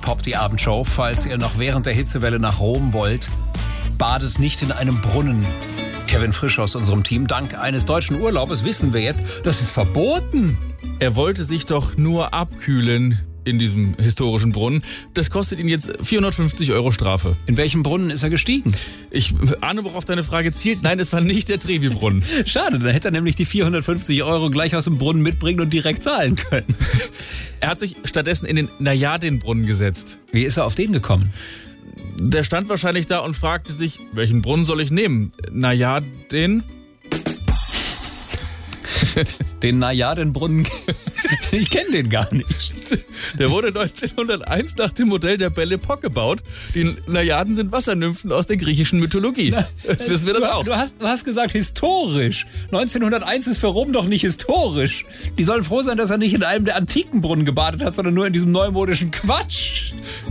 Pop, die Abendshow. Falls ihr noch während der Hitzewelle nach Rom wollt, badet nicht in einem Brunnen. Kevin Frisch aus unserem Team. Dank eines deutschen Urlaubes wissen wir jetzt, das ist verboten. Er wollte sich doch nur abkühlen in diesem historischen Brunnen. Das kostet ihn jetzt 450 € Strafe. In welchem Brunnen ist er gestiegen? Ich ahne, worauf deine Frage zielt. Nein, es war nicht der Trevi-Brunnen. Schade, dann hätte er nämlich die 450 € gleich aus dem Brunnen mitbringen und direkt zahlen können. Er hat sich stattdessen in den Najadin-Brunnen gesetzt. Wie ist er auf den gekommen? Der stand wahrscheinlich da und fragte sich, welchen Brunnen soll ich nehmen? Najadin? Den Najadin-Brunnen, ich kenne den gar nicht. Der wurde 1901 nach dem Modell der Belle Epoque gebaut. Die Najaden sind Wassernymphen aus der griechischen Mythologie. Jetzt wissen wir das auch. Du hast gesagt historisch. 1901 ist für Rom doch nicht historisch. Die sollen froh sein, dass er nicht in einem der antiken Brunnen gebadet hat, sondern nur in diesem neumodischen Quatsch.